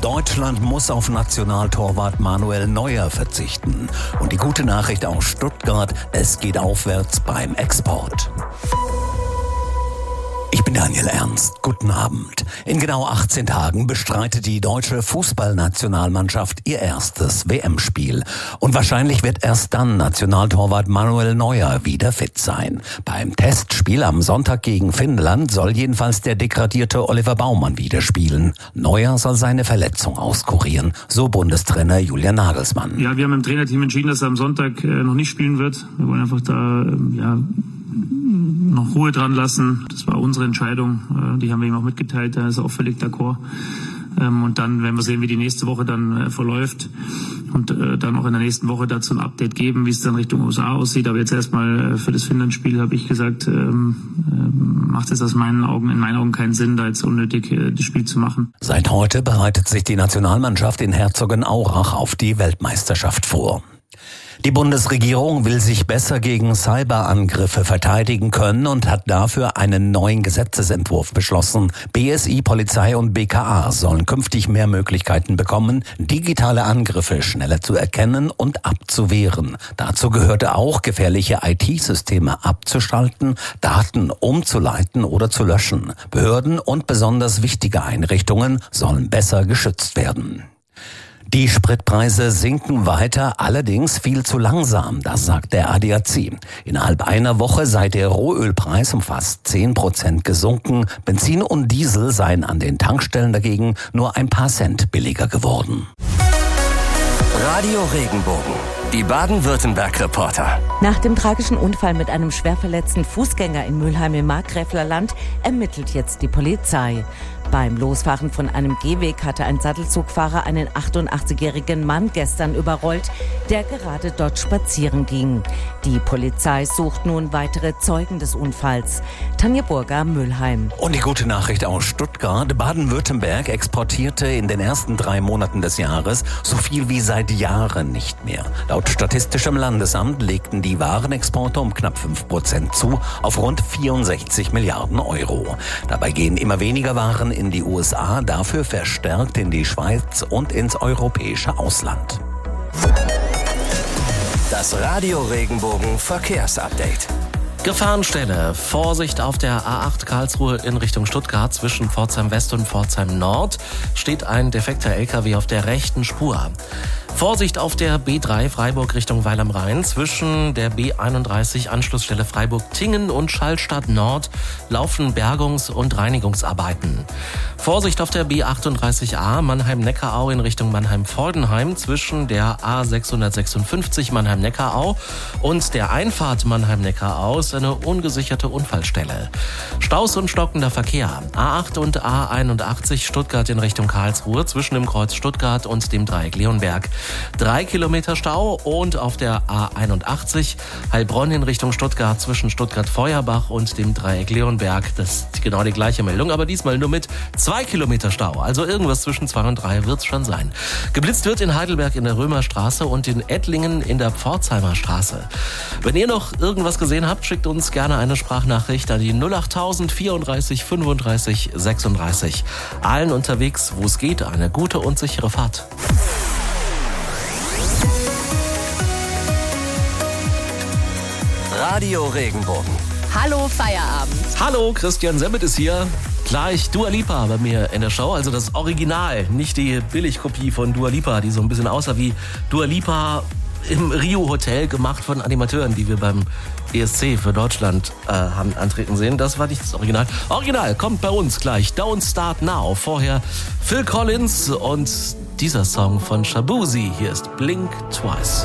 Deutschland muss auf Nationaltorwart Manuel Neuer verzichten. Und die gute Nachricht aus Stuttgart, es geht aufwärts beim Export. Ich bin Daniel Ernst. Guten Abend. In genau 18 Tagen bestreitet die deutsche Fußballnationalmannschaft ihr erstes WM-Spiel. Und wahrscheinlich wird erst dann Nationaltorwart Manuel Neuer wieder fit sein. Beim Testspiel am Sonntag gegen Finnland soll jedenfalls der degradierte Oliver Baumann wieder spielen. Neuer soll seine Verletzung auskurieren, so Bundestrainer Julian Nagelsmann. Ja, wir haben im Trainerteam entschieden, dass er am Sonntag noch nicht spielen wird. Wir wollen einfach da noch Ruhe dran lassen. Das war unsere Entscheidung. Die haben wir ihm auch mitgeteilt. Da ist er auch völlig d'accord. Und dann werden wir sehen, wie die nächste Woche dann verläuft. Und dann auch in der nächsten Woche dazu ein Update geben, wie es dann Richtung USA aussieht. Aber jetzt erstmal für das Finnland-Spiel habe ich gesagt, macht es in meinen Augen keinen Sinn, da jetzt unnötig das Spiel zu machen. Seit heute bereitet sich die Nationalmannschaft in Herzogenaurach auf die Weltmeisterschaft vor. Die Bundesregierung will sich besser gegen Cyberangriffe verteidigen können und hat dafür einen neuen Gesetzesentwurf beschlossen. BSI, Polizei und BKA sollen künftig mehr Möglichkeiten bekommen, digitale Angriffe schneller zu erkennen und abzuwehren. Dazu gehörte auch, gefährliche IT-Systeme abzuschalten, Daten umzuleiten oder zu löschen. Behörden und besonders wichtige Einrichtungen sollen besser geschützt werden. Die Spritpreise sinken weiter, allerdings viel zu langsam, das sagt der ADAC. Innerhalb einer Woche sei der Rohölpreis um fast 10% gesunken. Benzin und Diesel seien an den Tankstellen dagegen nur ein paar Cent billiger geworden. Radio Regenbogen, die Baden-Württemberg-Reporter. Nach dem tragischen Unfall mit einem schwer verletzten Fußgänger in Mülheim im Markgräflerland ermittelt jetzt die Polizei. Beim Losfahren von einem Gehweg hatte ein Sattelzugfahrer einen 88-jährigen Mann gestern überrollt, der gerade dort spazieren ging. Die Polizei sucht nun weitere Zeugen des Unfalls. Tanja Burger, Mülheim. Und die gute Nachricht aus Stuttgart. Baden-Württemberg exportierte in den ersten 3 Monaten des Jahres so viel wie seit Jahren nicht mehr. Laut Statistischem Landesamt legten die Warenexporte um knapp 5% zu, auf rund 64 Milliarden Euro. Dabei gehen immer weniger Waren in die USA, dafür verstärkt in die Schweiz und ins europäische Ausland. Das Radio Regenbogen Verkehrsupdate. Gefahrenstelle. Vorsicht auf der A8 Karlsruhe in Richtung Stuttgart. Zwischen Pforzheim West und Pforzheim Nord steht ein defekter LKW auf der rechten Spur. Vorsicht auf der B3 Freiburg Richtung Weil am Rhein. Zwischen der B31 Anschlussstelle Freiburg-Tingen und Schallstadt Nord laufen Bergungs- und Reinigungsarbeiten. Vorsicht auf der B38a Mannheim-Neckarau in Richtung Mannheim-Fordenheim. Zwischen der A656 Mannheim-Neckarau und der Einfahrt Mannheim-Neckarau ist eine ungesicherte Unfallstelle. Staus und stockender Verkehr. A8 und A81 Stuttgart in Richtung Karlsruhe zwischen dem Kreuz Stuttgart und dem Dreieck Leonberg. 3 Kilometer Stau und auf der A81 Heilbronn in Richtung Stuttgart zwischen Stuttgart-Feuerbach und dem Dreieck Leonberg. Das ist genau die gleiche Meldung, aber diesmal nur mit 2 Kilometer Stau. Also irgendwas zwischen 2 und 3 wird's schon sein. Geblitzt wird in Heidelberg in der Römerstraße und in Ettlingen in der Pforzheimer Straße. Wenn ihr noch irgendwas gesehen habt, schickt uns gerne eine Sprachnachricht an die 08000 34 35 36. Allen unterwegs, wo es geht, eine gute und sichere Fahrt. Radio Regenbogen. Hallo Feierabend. Hallo, Christian Semmit ist hier. Gleich Dua Lipa bei mir in der Show, also das Original, nicht die Billigkopie von Dua Lipa, die so ein bisschen aussah wie Dua Lipa im Rio Hotel, gemacht von Animateuren, die wir beim ESC für Deutschland haben antreten sehen. Das war nicht das Original. Original kommt bei uns gleich. Don't Start Now. Vorher Phil Collins und dieser Song von Shabuzi. Hier ist Blink Twice.